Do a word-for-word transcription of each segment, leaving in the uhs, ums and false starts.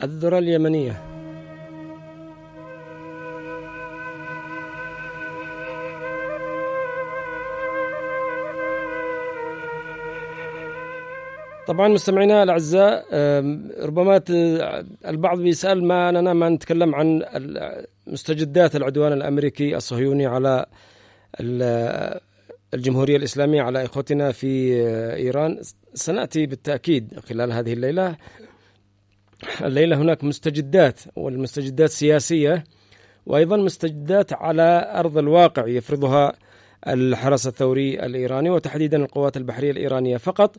الذرة اليمنية. طبعا مستمعينا الأعزاء، ربما البعض بيسأل ما أننا ما نتكلم عن مستجدات العدوان الأمريكي الصهيوني على الجمهورية الإسلامية، على إخوتنا في إيران. سنأتي بالتأكيد خلال هذه الليلة. الليلة هناك مستجدات، والمستجدات سياسية وأيضا مستجدات على أرض الواقع يفرضها الحرس الثوري الإيراني وتحديدا القوات البحرية الإيرانية. فقط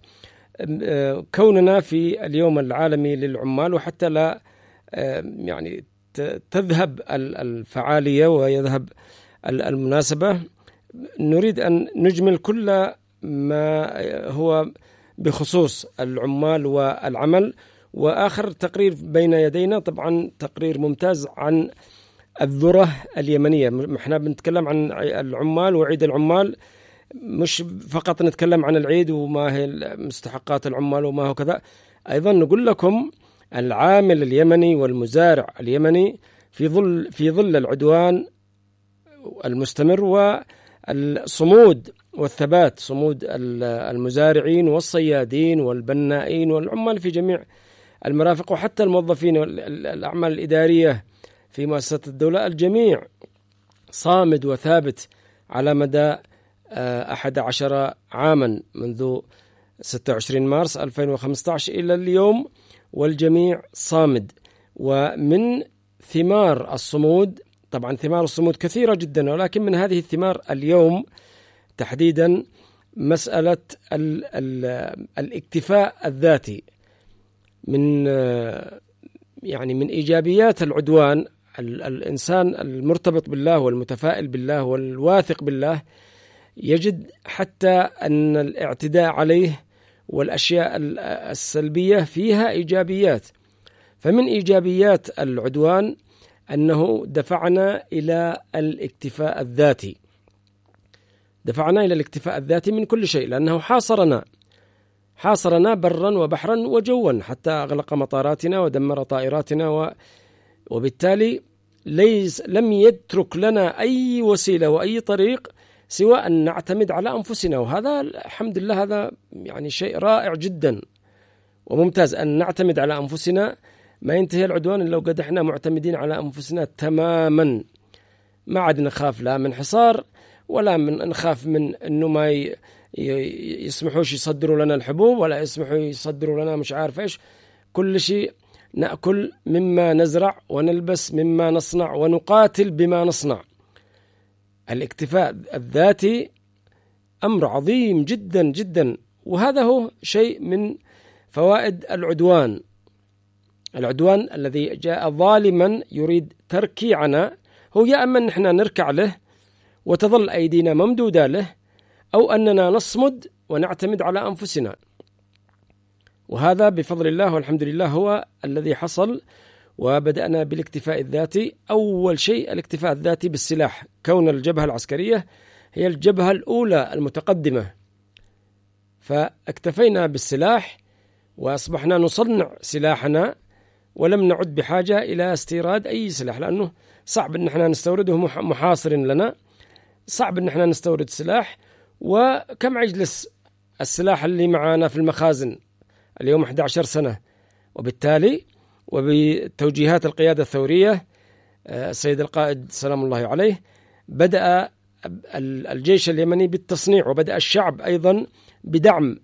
كوننا في اليوم العالمي للعمال، وحتى لا يعني تذهب الفعالية ويذهب المناسبة، نريد أن نجمل كل ما هو بخصوص العمال والعمل. وآخر تقرير بين يدينا طبعا تقرير ممتاز عن الذرة اليمنية. احنا بنتكلم عن العمال وعيد العمال، مش فقط نتكلم عن العيد وما هي مستحقات العمال وما هو كذا، أيضا نقول لكم العامل اليمني والمزارع اليمني في ظل في ظل العدوان المستمر والصمود والثبات، صمود المزارعين والصيادين والبنائين والعمال في جميع المرافق، وحتى الموظفين والأعمال الإدارية في مؤسسات الدولة. الجميع صامد وثابت على مدى أحد عشر عاما منذ ستة وعشرين مارس ألفين وخمسة عشر إلى اليوم، والجميع صامد. ومن ثمار الصمود، طبعا ثمار الصمود كثيرة جدا، ولكن من هذه الثمار اليوم تحديدا مسألة ال ال الاكتفاء الذاتي. من يعني من إيجابيات العدوان، الإنسان المرتبط بالله والمتفائل بالله والواثق بالله يجد حتى أن الاعتداء عليه والأشياء السلبية فيها إيجابيات. فمن إيجابيات العدوان أنه دفعنا إلى الاكتفاء الذاتي، دفعنا إلى الاكتفاء الذاتي من كل شيء، لأنه حاصرنا حاصرنا برا وبحرا وجوا، حتى أغلق مطاراتنا ودمر طائراتنا، و وبالتالي ليس لم يترك لنا أي وسيلة وأي طريق سوى أن نعتمد على أنفسنا. وهذا الحمد لله هذا يعني شيء رائع جدا وممتاز، أن نعتمد على أنفسنا. ما ينتهي العدوان لو قد احنا معتمدين على أنفسنا تماما، ما عاد نخاف لا من حصار ولا من نخاف من أنه ما ي... يسمحوش يصدروا لنا الحبوب، ولا يسمحوا يصدروا لنا مش عارف إيش. كل شيء نأكل مما نزرع ونلبس مما نصنع ونقاتل بما نصنع. الاكتفاء الذاتي أمر عظيم جدا جدا، وهذا هو شيء من فوائد العدوان. العدوان الذي جاء ظالما يريد تركيعنا، هو يا أما نحن نركع له وتظل أيدينا ممدودة له، أو أننا نصمد ونعتمد على أنفسنا. وهذا بفضل الله والحمد لله هو الذي حصل. وبدأنا بالاكتفاء الذاتي. أول شيء الاكتفاء الذاتي بالسلاح، كون الجبهة العسكرية هي الجبهة الأولى المتقدمة، فاكتفينا بالسلاح وأصبحنا نصنع سلاحنا، ولم نعد بحاجة إلى استيراد أي سلاح، لأنه صعب أن احنا نستورده، محاصر لنا، صعب أن احنا نستورد سلاح. وكم عجلس السلاح اللي معنا في المخازن اليوم أحد عشر سنة. وبالتالي وبتوجيهات القيادة الثورية السيد القائد سلام الله عليه، بدأ الجيش اليمني بالتصنيع، وبدأ الشعب أيضا بدعم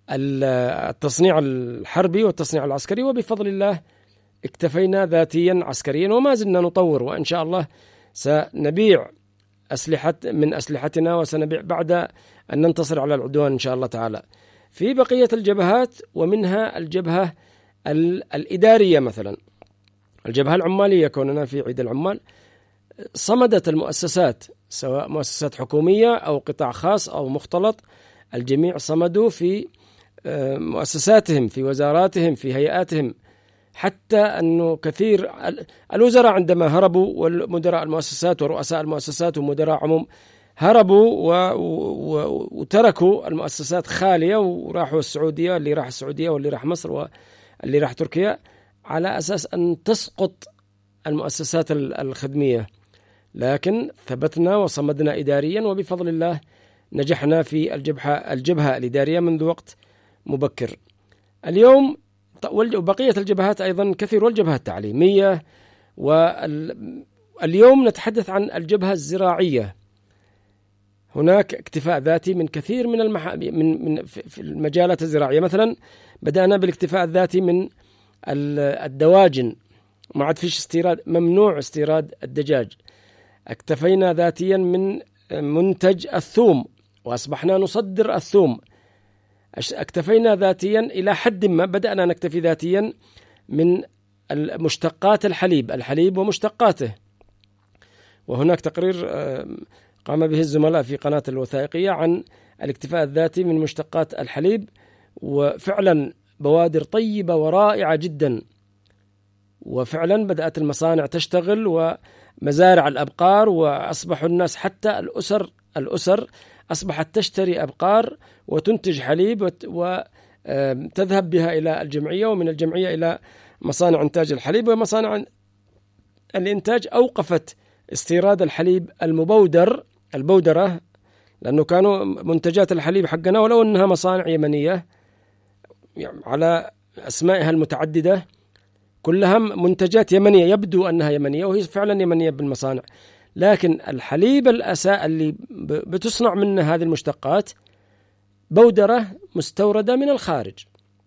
التصنيع الحربي والتصنيع العسكري. وبفضل الله اكتفينا ذاتيا عسكريا، وما زلنا نطور، وإن شاء الله سنبيع أسلحة من أسلحتنا، وسنبيع بعد أن ننتصر على العدوان إن شاء الله تعالى في بقية الجبهات، ومنها الجبهة الإدارية. مثلا الجبهة العمالية، كوننا في عيد العمال صمدت المؤسسات، سواء مؤسسات حكومية أو قطاع خاص أو مختلط، الجميع صمدوا في مؤسساتهم، في وزاراتهم، في هيئاتهم، حتى أنه كثير الوزراء عندما هربوا، والمدراء المؤسسات ورؤساء المؤسسات ومدراء عموم هربوا و... و... وتركوا المؤسسات خالية، وراحوا السعودية، اللي راح السعودية واللي راح مصر واللي راح تركيا، على أساس أن تسقط المؤسسات الخدمية، لكن ثبتنا وصمدنا إداريا، وبفضل الله نجحنا في الجبهة الجبهة الإدارية منذ وقت مبكر. اليوم وبقية الجبهات أيضا كثير، والجبهة التعليمية، واليوم نتحدث عن الجبهة الزراعية. هناك اكتفاء ذاتي من كثير من المح... من من في المجالات الزراعية. مثلا بدأنا بالاكتفاء الذاتي من الدواجن، ما عاد فيش استيراد، ممنوع استيراد الدجاج. اكتفينا ذاتيا من منتج الثوم وأصبحنا نصدر الثوم. اكتفينا ذاتيا إلى حد ما، بدأنا نكتفي ذاتيا من مشتقات الحليب الحليب ومشتقاته. وهناك تقرير قام به الزملاء في قناة الوثائقية عن الاكتفاء الذاتي من مشتقات الحليب، وفعلا بوادر طيبة ورائعة جدا. وفعلا بدأت المصانع تشتغل ومزارع الأبقار، وأصبحوا الناس حتى الأسر الأسر أصبحت تشتري أبقار وتنتج حليب وتذهب بها إلى الجمعية، ومن الجمعية إلى مصانع إنتاج الحليب. ومصانع الإنتاج أوقفت استيراد الحليب المبودر البودرة، لأنه كانوا منتجات الحليب حقنا ولو أنها مصانع يمنية على أسمائها المتعددة كلها منتجات يمنية، يبدو أنها يمنية وهي فعلا يمنية بالمصانع، لكن الحليب الأساء اللي بتصنع منه هذه المشتقات بودرة مستوردة من الخارج.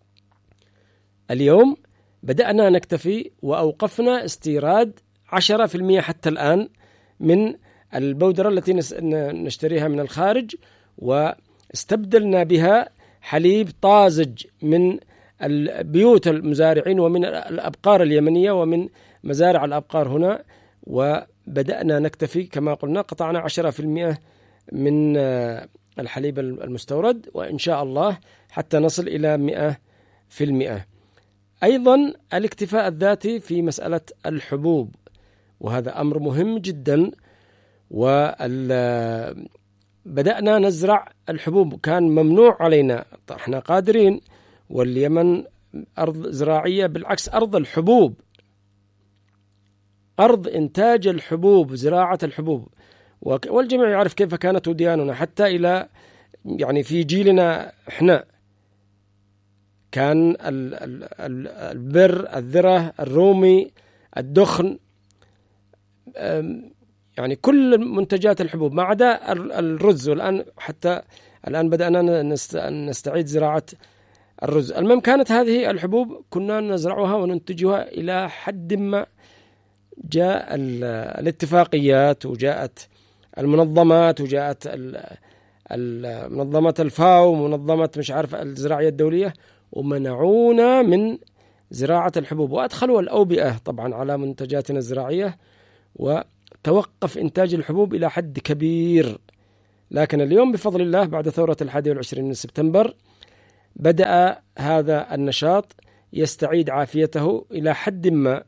اليوم بدأنا نكتفي وأوقفنا استيراد عشرة بالمئة حتى الآن من البودرة التي نشتريها من الخارج، واستبدلنا بها حليب طازج من البيوت المزارعين ومن الأبقار اليمنية ومن مزارع الأبقار هنا. وبدأنا نكتفي كما قلنا، قطعنا عشرة بالمئة من الحليب المستورد، وإن شاء الله حتى نصل إلى مئة بالمئة. أيضا الاكتفاء الذاتي في مسألة الحبوب، وهذا أمر مهم جدا. وبدأنا نزرع الحبوب، كان ممنوع علينا، احنا قادرين، واليمن أرض زراعية، بالعكس أرض الحبوب، أرض إنتاج الحبوب، زراعة الحبوب. والجميع يعرف كيف كانت ودياننا حتى إلى يعني في جيلنا احنا، كان البر، الذرة، الرومي، الدخن، يعني كل منتجات الحبوب ما عدا الرز. والآن حتى الآن بدأنا نستعيد زراعة الرز. المهم كانت هذه الحبوب كنا نزرعها وننتجها إلى حد ما جاء الاتفاقيات، وجاءت المنظمات، وجاءت منظمة الفاو، ومنظمة مش عارف الزراعية الدولية، ومنعونا من زراعة الحبوب، وأدخلوا الأوبئة طبعا على منتجاتنا الزراعية، وتوقف إنتاج الحبوب إلى حد كبير. لكن اليوم بفضل الله بعد ثورة الحادي والعشرين من سبتمبر بدأ هذا النشاط يستعيد عافيته إلى حد ما.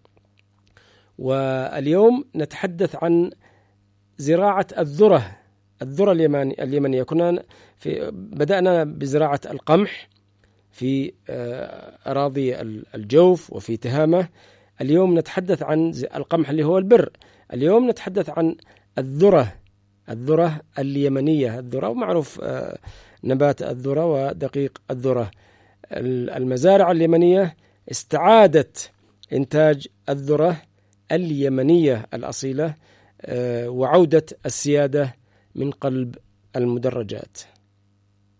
واليوم نتحدث عن زراعة الذرة الذرة اليمني اليمنية. كنا في بدأنا بزراعة القمح في أراضي الجوف وفي تهامة. اليوم نتحدث عن القمح اللي هو البر. اليوم نتحدث عن الذرة الذرة اليمنية. الذرة معروف نبات الذرة ودقيق الذرة. المزارع اليمنية استعادت إنتاج الذرة اليمنية الأصيلة وعودة السيادة من قلب المدرجات.